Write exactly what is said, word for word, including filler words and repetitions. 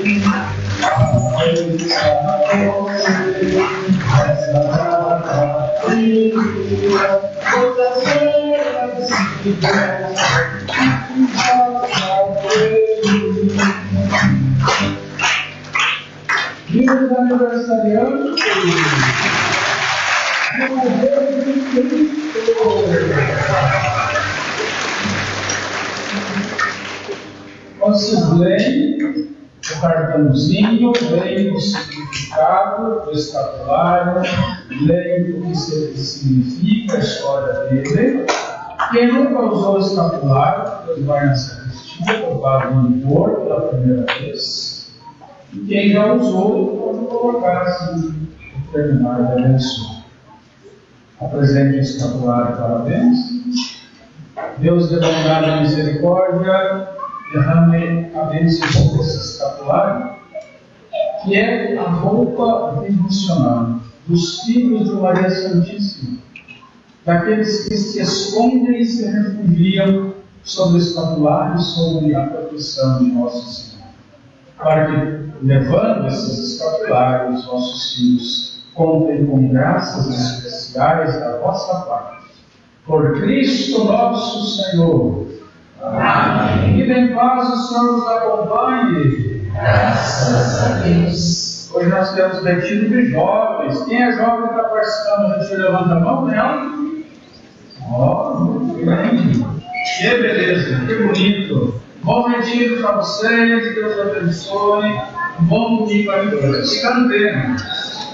Dia dos aniversariantes. Vocês leem o cartãozinho, leem o significado do escapulário, leem o que significa a história dele. Quem nunca usou o escapulário, depois vai na sacristia, para o impor pela primeira vez. E quem já usou, pode colocar assim, no terminar da eleição. Apresente o escapulário, parabéns. Deus de bondade e misericórdia, derrame a bênção sobre esse escapulário, que é a roupa devocional dos filhos de Maria Santíssima, daqueles que se escondem e se refugiam sobre o escapulário e sobre a proteção de Nosso Senhor, para que, levando esses escapulários, nossos filhos contem com graças especiais da vossa parte. Por Cristo nosso Senhor. Amém. E em paz o Senhor nos acompanhe. Graças a Deus. Hoje nós temos retiro de jovens. Quem é jovem está participando do retiro? Levanta a mão, né? Ó, oh, muito bem. Que beleza, que bonito. Bom retiro para vocês. Deus abençoe. Um bom domingo a todos. Se cantemos.